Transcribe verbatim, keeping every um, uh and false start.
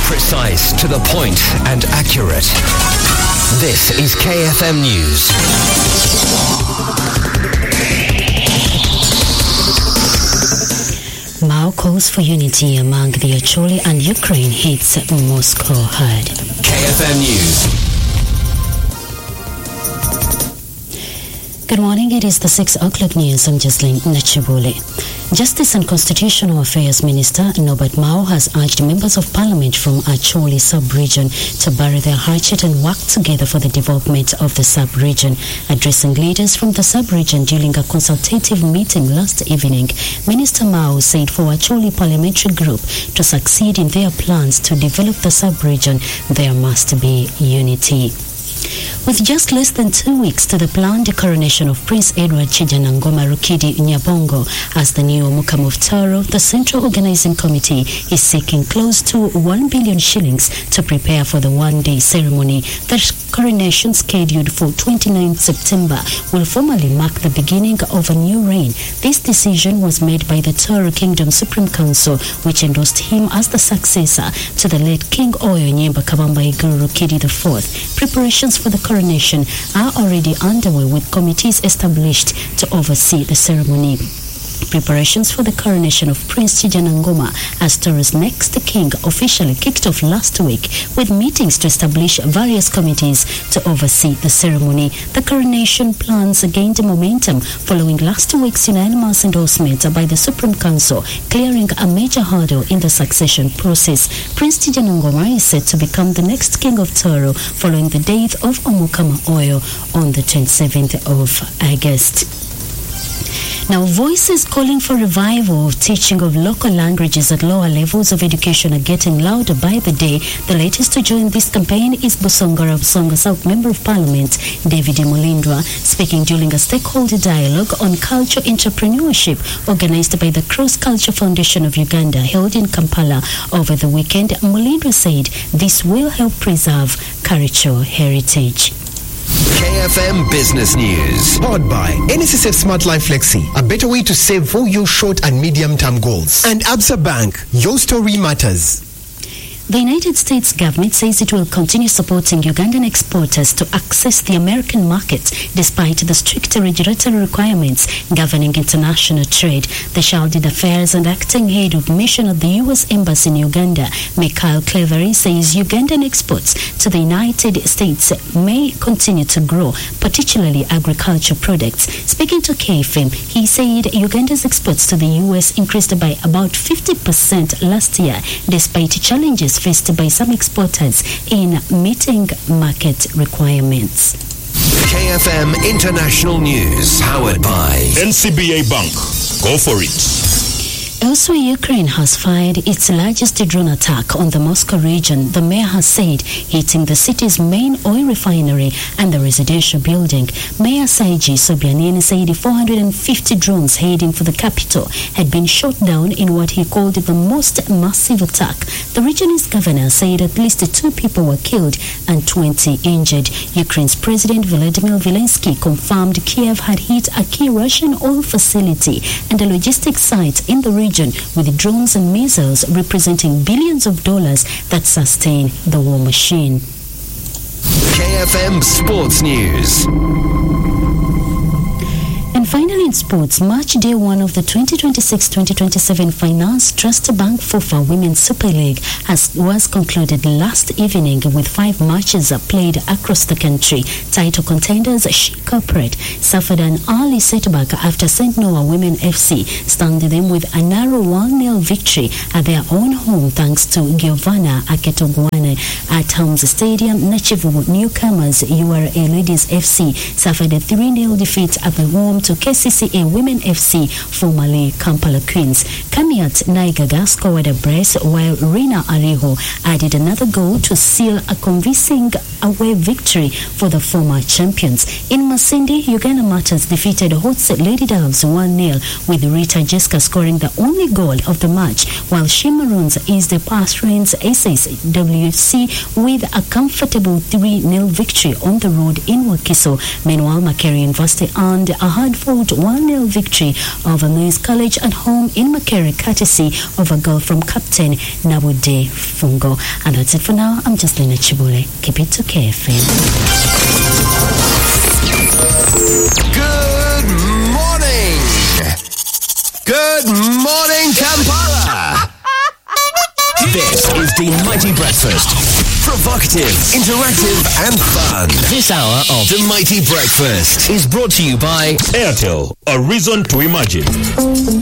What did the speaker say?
Precise, to the point, and accurate. This is K F M News. Mao calls for unity among the Acholi and Ukraine hits Moscow hard. K F M News. Good morning, it is the six o'clock news. I'm Jocelyn Nachibule. Justice and Constitutional Affairs Minister Norbert Mao has urged members of parliament from Acholi sub-region to bury their hatchet and work together for the development of the sub-region. Addressing leaders from the sub-region during a consultative meeting last evening, Minister Mao said for Acholi parliamentary group to succeed in their plans to develop the sub-region, there must be unity. With just less than two weeks to the planned coronation of Prince Edward Chijanangoma Rukidi Nyabongo as the new Omukam of Toro, the Central Organizing Committee is seeking close to one billion shillings to prepare for the one-day ceremony. The coronation, scheduled for twenty-ninth September, will formally mark the beginning of a new reign. This decision was made by the Toro Kingdom Supreme Council, which endorsed him as the successor to the late King Oyo Nyemba Kabamba Iguru Rukidi the fourth. Preparations for the coronation are already underway, with committees established to oversee the ceremony. Preparations for the coronation of Prince Chijanangoma as Toro's next king officially kicked off last week, with meetings to establish various committees to oversee the ceremony. The coronation plans gained momentum following last week's unanimous endorsement by the Supreme Council, clearing a major hurdle in the succession process. Prince Chijanangoma is set to become the next king of Toro following the death of Omukama Oyo on the twenty-seventh of August. Now, voices calling for revival of teaching of local languages at lower levels of education are getting louder by the day. The latest to join this campaign is Busongora Busonga South Member of Parliament, David Mulindwa, speaking during a stakeholder dialogue on culture entrepreneurship organized by the Cross Culture Foundation of Uganda, held in Kampala over the weekend. Mulindwa said this will help preserve cultural heritage. K F M Business News. Powered by N S S F Smart Life Flexi, a better way to save for your short and medium-term goals. And Absa Bank, your story matters. The United States government says it will continue supporting Ugandan exporters to access the American market despite the strict regulatory requirements governing international trade. The Child Affairs and acting head of mission at the U S Embassy in Uganda, Mikhail Clevery, says Ugandan exports to the United States may continue to grow, particularly agriculture products. Speaking to K F M, he said Uganda's exports to the U S increased by about fifty percent last year, despite challenges faced by some exporters in meeting market requirements. K F M International News, powered by N C B A Bank. Go for it. Elsewhere, Ukraine has fired its largest drone attack on the Moscow region, the mayor has said, hitting the city's main oil refinery and the residential building. Mayor Sergei Sobyanin said four hundred fifty drones heading for the capital had been shot down in what he called the most massive attack. The region's governor said at least two people were killed and twenty injured. Ukraine's President Volodymyr Zelensky confirmed Kiev had hit a key Russian oil facility and a logistics site in the region with drones and missiles representing billions of dollars that sustain the war machine. K F M Sports News. And finally in sports, match day one of the twenty twenty-six twenty twenty-seven Finance Trust Bank FUFA Women's Super League has, was concluded last evening with five matches played across the country. Title contenders She Corporate suffered an early setback after Saint Noah Women F C stunned them with a narrow one nil victory at their own home thanks to Giovanna Aketogwane at Holmes Stadium. Nachivu newcomers U R A Ladies F C suffered a three nil defeat at the home to K C C A Women F C, formerly Kampala Queens. Kamiat Naigaga scored a brace while Rina Ariho added another goal to seal a convincing away victory for the former champions. In Masindi, Uganda Matters defeated Hotse Lady Doves one nil with Rita Jessica scoring the only goal of the match, while She Maroons is the past reigns S S W C with a comfortable three nil victory on the road in Wakiso. Meanwhile, Makerere University earned a hard fourth one nil victory over Moose College at home in Makere, courtesy of a goal from Captain Nabude Fungo. And that's it for now. I'm Jocelyn Chibule. Keep it to K F M. Good morning. Good morning, Kampala. This is the Mighty Breakfast. Provocative, interactive, and fun. This hour of the Mighty Breakfast is brought to you by Airtel, a reason to imagine.